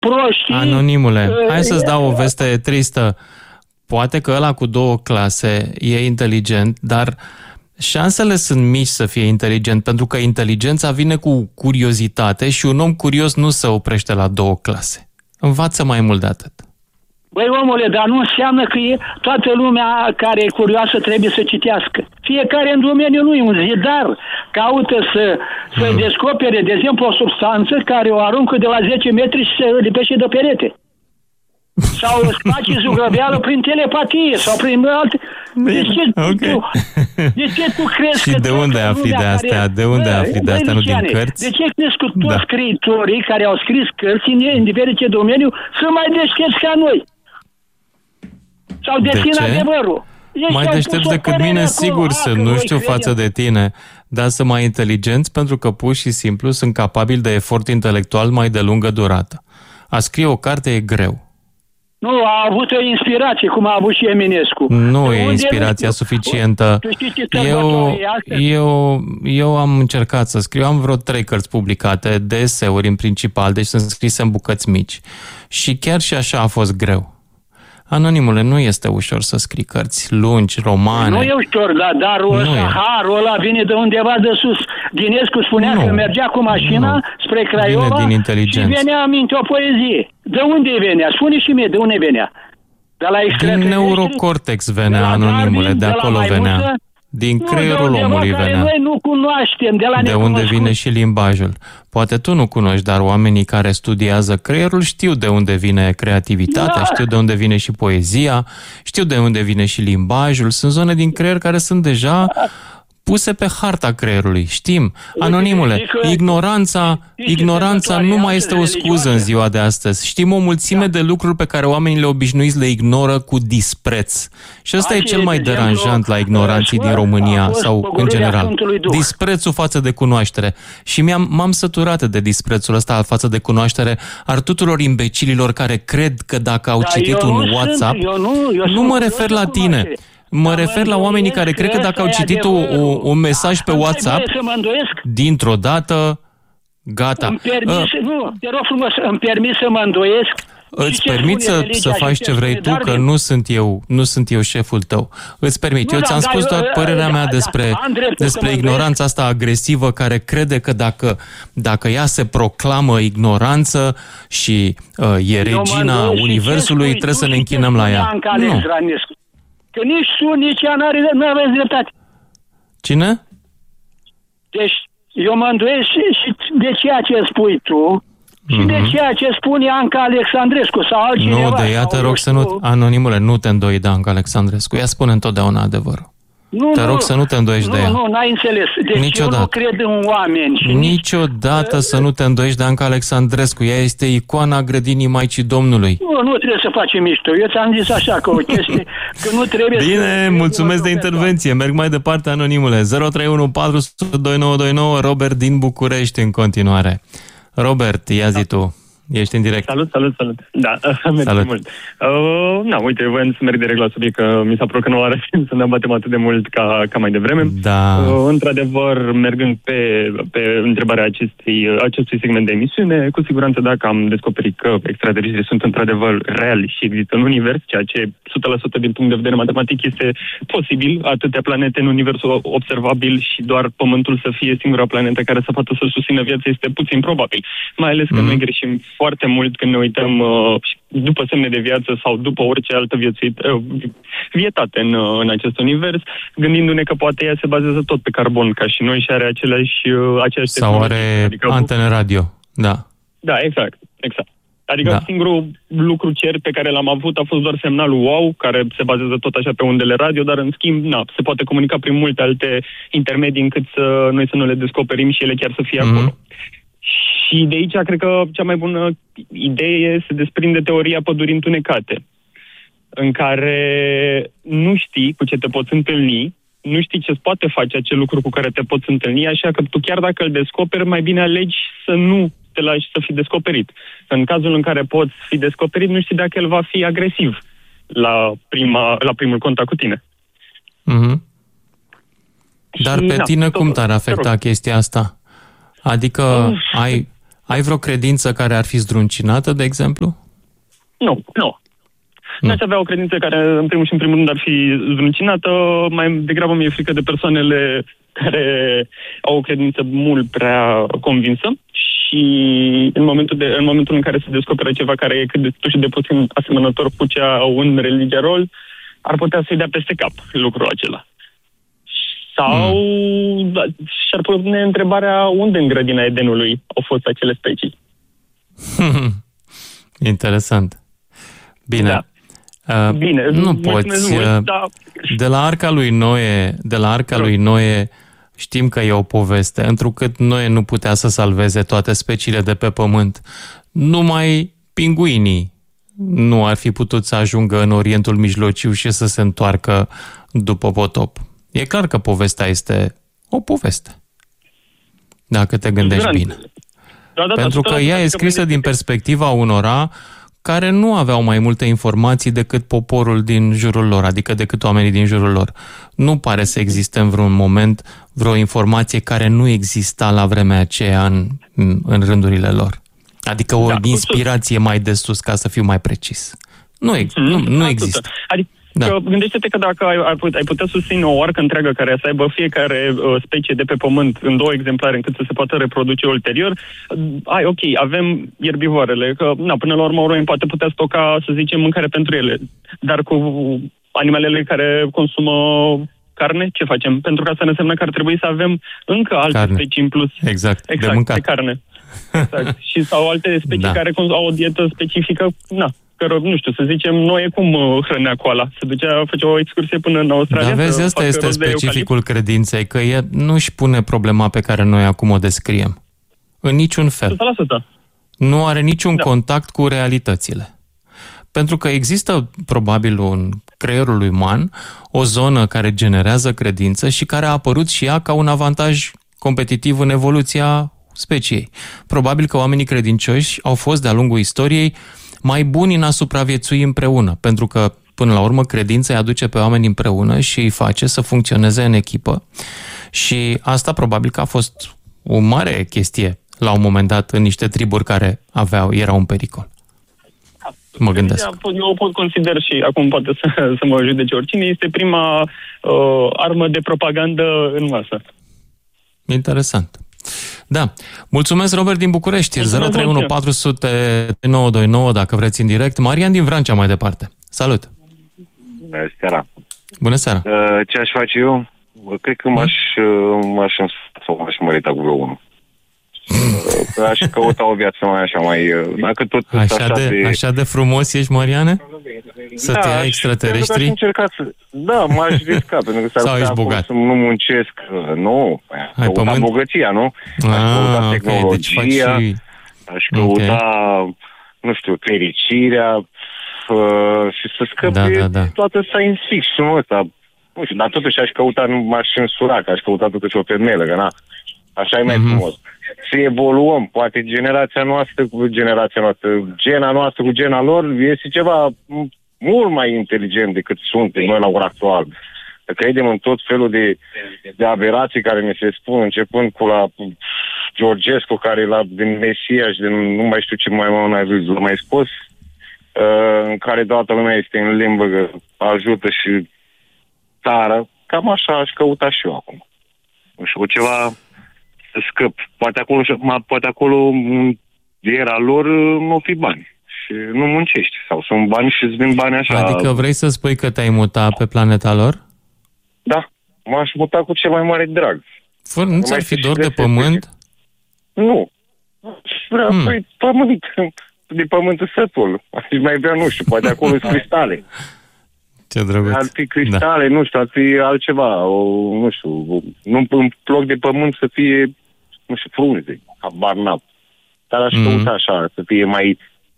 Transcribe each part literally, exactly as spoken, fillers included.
proștii... Anonimule, hai să-ți dau o veste tristă. Poate că ăla cu două clase e inteligent, dar șansele sunt mici să fie inteligent, pentru că inteligența vine cu curiozitate și un om curios nu se oprește la două clase. Învață mai mult de atât. Băi, omule, dar nu înseamnă că e toată lumea care e curioasă trebuie să citească. Fiecare în domeniul lui, un zidar, caută să, să mm. descopere, de exemplu, o substanță care o aruncă de la zece metri și se lipește de perete. Sau îți face zugrăveală prin telepatie sau prin alte... De ce, okay. tu, de ce tu crezi și că... de unde afli de astea? Care... De unde bă, afli de astea, nu din cărți? De ce crezi că toți da. scriitorii care au scris cărți în diferite domeniu sunt mai deștepți ca noi? Sau dețin de adevărul? Ești mai deștepți decât mine, acolo, sigur sunt, nu știu față de tine, dar sunt mai inteligenți pentru că pur și simplu sunt capabili de efort intelectual mai de lungă durată. A scrie o carte e greu. Nu, a avut o inspirație, cum a avut și Eminescu. Nu e inspirația nu? suficientă. Eu, eu, eu am încercat să scriu, am vreo trei cărți publicate, de eseuri în principal, deci sunt scrise în bucăți mici. Și chiar și așa a fost greu. Anonimule, nu este ușor să scrii cărți lungi, romane. Nu e ușor, dar darul ăsta, harul ăla vine de undeva de sus. Dinescu spunea nu. că mergea cu mașina nu. spre Craiova din și venea aminte o poezie. De unde venea? Spune și mie, de unde venea? De la din neurocortex venea, de anonimule, Darwin, de acolo de venea. Maimuță? Din creierul nu, omului venea. Noi nu cunoaștem, de la De unde vine și limbajul. Poate tu nu cunoști, dar oamenii care studiază creierul știu de unde vine creativitatea, da. știu de unde vine și poezia, știu de unde vine și limbajul. Sunt zone din creier care sunt deja puse pe harta creierului. Știm. Anonimule, ignoranța, ignoranța nu mai este o scuză în ziua de astăzi. Știm o mulțime de lucruri pe care oamenii le obișnuiți le ignoră cu dispreț. Și ăsta e cel mai deranjant la ignoranții din România sau în general. Disprețul față de cunoaștere. Și mi-am, m-am săturat de disprețul ăsta față de cunoaștere al tuturor imbecililor care cred că dacă au citit un WhatsApp... Nu mă refer la tine. Mă refer la oamenii care cred că dacă au citit o, o, un mesaj pe WhatsApp, dintr-o dată, gata. Îmi permis, uh, nu, te rog frumos, îmi permis să mă îndoiesc. Îți permit să, să faci ce vrei tu, că nu sunt eu, nu sunt eu șeful tău. Îți permit. Nu, eu ți-am da, spus doar da, părerea mea despre, da, despre ignoranța asta agresivă care crede că dacă, dacă ea se proclamă ignoranță și uh, e regina universului, trebuie să ne închinăm la ea. Nu. Că nici tu, nici ea nu aveți dreptate. Cine? Deci, eu mă îndoiesc și, și de ceea ce spui tu și mm-hmm. de ceea ce spune Anca Alexandrescu sau altcineva. Nu, de ea te rog să nu... Anonimule, nu te îndoi de Anca Alexandrescu. Ea spune întotdeauna adevărul. Nu, te rog nu, să nu te îndoiești nu, de ea. Nu, n-ai înțeles. Deci Niciodată. eu nu cred în oameni. Și Niciodată nici... să nu te îndoiești de Anca Alexandrescu. Ea este icoana grădinii Maicii Domnului. Nu, nu trebuie să facem mișto. Eu ți-am zis așa că o chestie, că nu trebuie Bine, să... mulțumesc de intervenție. Merg mai departe, anonimule. zero trei unu patru zero zero doi nouă doi nouă, Robert din București în continuare. Robert, ia zi tu. Ești în direct. Salut, salut, salut. Da, mersi mult. Uh, na, uite, voiam să merg direct la subiect, că mi s-a părut că nu are sens să ne abatem atât de mult ca, ca mai devreme. Da. Uh, într-adevăr, mergând pe, pe întrebarea acestui, acestui segment de emisiune, cu siguranță dacă am descoperit că extraterestrii sunt într-adevăr reali și există în univers, ceea ce o sută la sută din punct de vedere matematic este posibil, atâtea planete în universul observabil și doar Pământul să fie singura planetă care să poată să susțină viața este puțin probabil. Mai ales că mm. noi greșim foarte mult când ne uităm uh, după semne de viață sau după orice altă viețuit, uh, vietate în, uh, în acest univers, gândindu-ne că poate ea se bazează tot pe carbon ca și noi și are aceleași, uh, aceeași sau are adică, antene radio, da. Da, exact, exact. Adică da. singurul lucru cert pe care l-am avut a fost doar semnalul wow, care se bazează tot așa pe undele radio, dar în schimb, na, se poate comunica prin multe alte intermedii încât să noi să nu le descoperim și ele chiar să fie mm-hmm. acolo. Și de aici, cred că cea mai bună idee se desprinde teoria pădurii întunecate, în care nu știi cu ce te poți întâlni, nu știi ce-ți poate face acel lucru cu care te poți întâlni, așa că tu chiar dacă îl descoperi, mai bine alegi să nu te lași să fii descoperit. În cazul în care poți fi descoperit, nu știi dacă el va fi agresiv la, prima, la primul contact cu tine. Mm-hmm. Dar și, pe na, tine tot, cum t-ar afecta chestia asta? Adică uh. ai, Ai vreo credință care ar fi zdruncinată, de exemplu? Nu, nu. Nu aș avea o credință care, în primul și în primul rând, ar fi zdruncinată. Mai degrabă mi-e frică de persoanele care au o credință mult prea convinsă și în momentul, de, în momentul în care se descoperă ceva care e cât de tuși de puțin asemănător cu ce au în religia rol, ar putea să-i dea peste cap lucrul acela. Sau mm. da, și-ar pune întrebarea unde în grădina Edenului au fost acele specii. Interesant. Bine. Da. Uh, Bine, nu poți. Mult, da. De la arca lui Noe, de la arca lui Noe știm că e o poveste, întrucât Noe nu putea să salveze toate speciile de pe pământ. Numai pinguinii nu ar fi putut să ajungă în Orientul Mijlociu și să se întoarcă după potop. E clar că povestea este o poveste, dacă te gândești bine. Da, da, Pentru că ea e scrisă din perspectiva unora care nu aveau mai multe informații decât poporul din jurul lor, adică decât oamenii din jurul lor. Nu pare să existe în vreun moment vreo informație care nu exista la vremea aceea în, în rândurile lor. Adică o da, inspirație mai de sus, ca să fiu mai precis. Nu, ex- mm-hmm. nu, nu există. Adică Da. Că gândește-te că dacă ai, ai putea susține o arcă întreagă care să aibă fiecare uh, specie de pe pământ în două exemplare încât să se poată reproduce ulterior, ai, ok, avem ierbivoarele, că na, până la urmă oamenii poate putea stoca, să zicem, mâncare pentru ele, dar cu animalele care consumă carne, ce facem? Pentru că asta înseamnă că ar trebui să avem încă alte carne. specii în plus. Exact, exact de mâncat. De carne. Exact. Și sau alte specii da. care au o dietă specifică, na, că, nu știu, să zicem, Noe cum hrănea coala? Se ducea, făcea o excursie până în Australia. Dar vezi, ăsta este specificul credinței, că ea nu își pune problema pe care noi acum o descriem. În niciun fel. o sută la sută. Nu are niciun da. contact cu realitățile. Pentru că există, probabil, în creierul lui uman, o zonă care generează credință și care a apărut și ea ca un avantaj competitiv în evoluția speciei. Probabil că oamenii credincioși au fost de-a lungul istoriei mai buni în a supraviețui împreună, pentru că, până la urmă, credința îi aduce pe oameni împreună și îi face să funcționeze în echipă. Și asta probabil că a fost o mare chestie la un moment dat în niște triburi care aveau, erau în pericol. Mă gândesc. Eu o pot consider și acum poate să, să mă judece oricine, este prima uh, armă de propagandă în masă. Interesant. Da. Mulțumesc, Robert din București. zero trei unu patru zero zero nouă doi nouă dacă vreți în direct. Marian din Vrancea mai departe. Salut! Bună seara! Bună seara! Ce aș face eu? Cred că m-aș, m-aș însufla sau m-aș mărita cu vreo unul. Aș căuta o viață mai așa, mai... Dacă tot așa, așa, de, de... așa de frumos ești, Mariane? Să da, te ia extraterestri? Încerca să... Da, m-aș risca, pentru că s-ar putea bogat. Să nu muncesc. Nu, aș căuta bogăția, nu? Aș ah, căuta tehnologia, okay, deci și... aș căuta, okay. nu știu, fericirea uh, și să scăpe da, da, da. toată science fiction-ul ăsta. Nu știu, dar totuși aș căuta, nu m-aș însura, că aș căuta totuși o femeie, că na, așa e mai mm-hmm. frumos. Să evoluăm, poate generația noastră cu generația noastră, gena noastră cu gena lor, este ceva mult mai inteligent decât suntem noi la ora actuală. Credem în tot felul de, de aberații care ne se spun, începând cu la Georgescu, care la din Mesia și din nu mai știu ce mai mai l-a mai spus, uh, în care toată lumea este în limbă, că ajută și țară. Cam așa aș căuta și eu acum. Nu știu, ceva să scăp. Poate acolo, poate acolo de era lor nu fi bani. Și nu muncești. Sau sunt bani și îți vin bani așa. Adică vrei să spui că te-ai mutat pe planeta lor? Da. M-aș muta cu cel mai mare drag. Fără, nu ți-ar fi dor de pământ? Nu. Vreau hmm. Păi pământ. De pământul sătul. Aș mai vrea, nu știu, poate acolo sunt cristale. Ce drăguț. Ar fi cristale, da. Nu știu, ar fi altceva. O, nu știu, nu în loc de pământ să fie, nu știu, frunze, habar n-am. Dar aș mm-hmm. căuta așa, să fie mai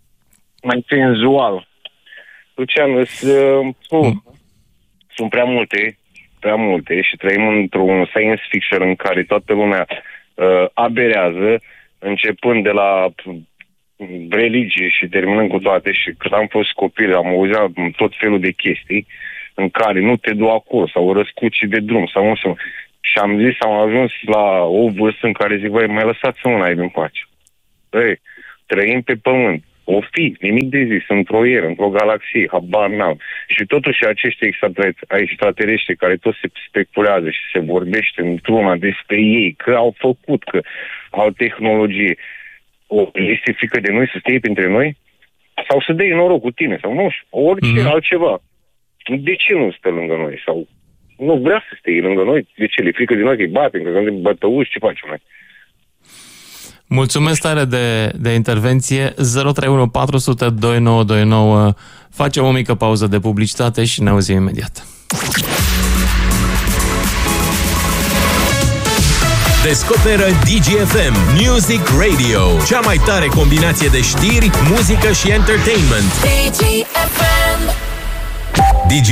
mai senzual. Lucian, uh, mm. sunt prea multe, prea multe și trăim într-un science fiction în care toată lumea uh, aberează, începând de la religie și terminând cu toate. Și când am fost copil, am auzit tot felul de chestii în care nu te du acolo sau răscuci de drum sau nu știu. Și am zis, am ajuns la o vârstă în care zic, băi, mai lăsați-mă una în pace. Ei, trăim pe pământ. O fi, nimic de zis, într-o eră, într-o galaxie, habar n-am. Și totuși acești extraterestri care tot se speculează și se vorbește într-una despre ei, că au făcut, că au tehnologie, o este frică de noi să stea printre noi? Sau să dea noroc cu tine, sau nu știu, orice mm-hmm. altceva. De ce nu stă lângă noi? Sau nu vrea să stea lângă noi? De ce? Le frică de noi că-i batem, că suntem bătăuși, ce facem noi? Mulțumesc tare de, de intervenție. zero trei unu patru zero zero doi nouă doi nouă. Facem o mică pauză de publicitate și ne auzim imediat. Descoperă D G F M Music Radio, cea mai tare combinație de știri, muzică și entertainment. D G F M.